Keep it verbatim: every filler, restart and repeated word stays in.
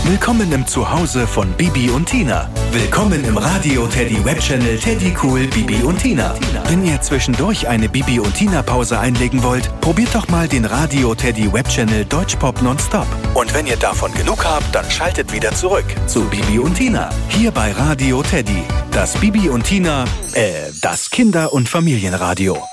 Willkommen im Zuhause von Bibi und Tina. Willkommen im Radio Teddy Webchannel Teddy Cool Bibi und Tina. Wenn ihr zwischendurch eine Bibi und Tina Pause einlegen wollt, probiert doch mal den Radio Teddy Webchannel Deutschpop Nonstop. Und wenn ihr davon genug habt, dann schaltet wieder zurück zu Bibi und Tina. Hier bei Radio Teddy. Das Bibi und Tina, äh, das Kinder- und Familienradio.